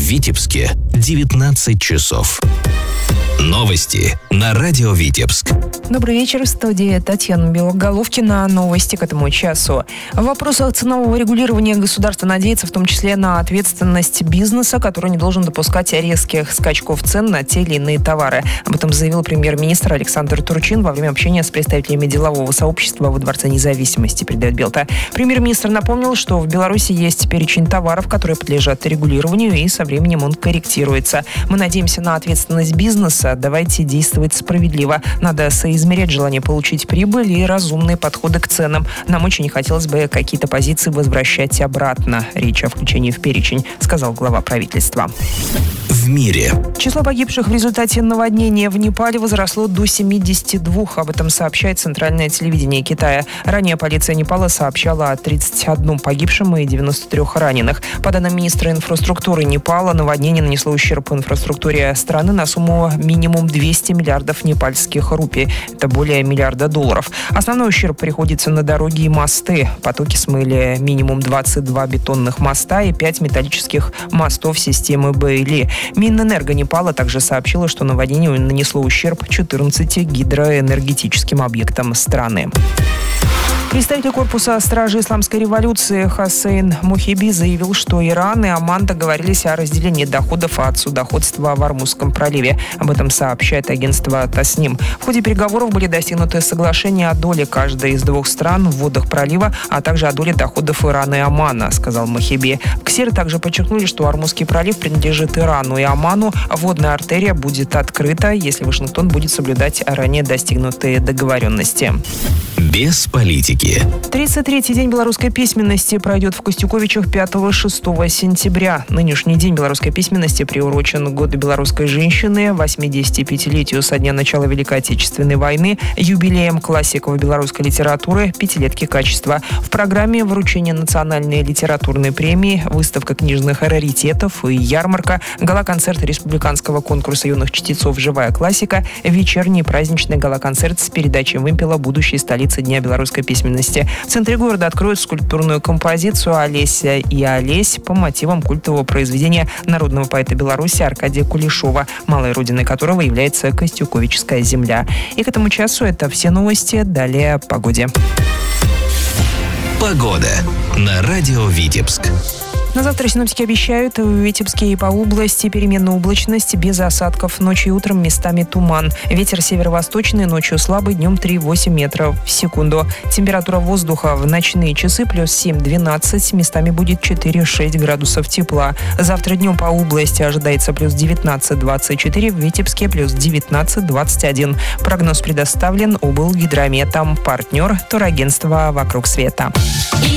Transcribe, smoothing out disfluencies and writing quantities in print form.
Витебске 19 часов. Новости на радио Витебск. Добрый вечер, в студии Татьяна Белоголовкина. Новости к этому часу. В вопросах ценового регулирования государство надеется в том числе на ответственность бизнеса, который не должен допускать резких скачков цен на те или иные товары. Об этом заявил премьер-министр Александр Турчин во время общения с представителями делового сообщества во Дворце независимости, передает Белта. Премьер-министр напомнил, что в Беларуси есть перечень товаров, которые подлежат регулированию, и со временем он корректируется. Мы надеемся на ответственность бизнеса. Давайте действовать справедливо. Надо соизмерять желание получить прибыль и разумные подходы к ценам. Нам очень не хотелось бы какие-то позиции возвращать обратно. Речь о включении в перечень, сказал глава правительства. В мире. Число погибших в результате наводнения в Непале возросло до 72. Об этом сообщает центральное телевидение Китая. Ранее полиция Непала сообщала о 31 погибшем и 93 раненых. По данным министра инфраструктуры Непала, наводнение нанесло ущерб инфраструктуре страны на сумму минимум 200 миллиардов непальских рупий. Это более миллиарда долларов. Основной ущерб приходится на дороги и мосты. Потоки смыли минимум 22 бетонных моста и 5 металлических мостов системы Бэйли. Минэнерго Непала также сообщила, что наводнение нанесло ущерб 14 гидроэнергетическим объектам страны. Представитель корпуса стражи исламской революции Хасейн Мухиби заявил, что Иран и Оман договорились о разделении доходов от судоходства в Ормузском проливе. Об этом сообщает агентство Тасним. В ходе переговоров были достигнуты соглашения о доле каждой из двух стран в водах пролива, а также о доле доходов Ирана и Омана, сказал Мухиби. Ксеры также подчеркнули, что Ормузский пролив принадлежит Ирану и Оману. Водная артерия будет открыта, если Вашингтон будет соблюдать ранее достигнутые договоренности. Без политики. 33-й день белорусской письменности пройдет в Костюковичах 5-6 сентября. Нынешний день белорусской письменности приурочен к году белорусской женщины, 85-летию со дня начала Великой Отечественной войны, юбилеем классиков белорусской литературы, пятилетки качества. В программе вручение национальной литературной премии, выставка книжных раритетов и ярмарка, гала-концерт республиканского конкурса юных чтецов «Живая классика», вечерний праздничный гала-концерт с передачей вымпела будущей столицы Дня белорусской письменности. В центре города откроют скульптурную композицию «Олеся и Олесь» по мотивам культового произведения народного поэта Беларуси Аркадия Кулешова, малой родиной которого является Костюковичская земля. И к этому часу это все новости. Далее о погоде. Погода на радио Витебск. На завтра синоптики обещают в Витебске и по области переменная облачность без осадков. Ночью и утром местами туман. Ветер северо-восточный, ночью слабый, днем 3-8 метров в секунду. Температура воздуха в ночные часы плюс 7-12, местами будет 4-6 градусов тепла. Завтра днем по области ожидается плюс 19-24, в Витебске плюс 19-21. Прогноз предоставлен облгидрометом. Партнер турагентства «Вокруг света».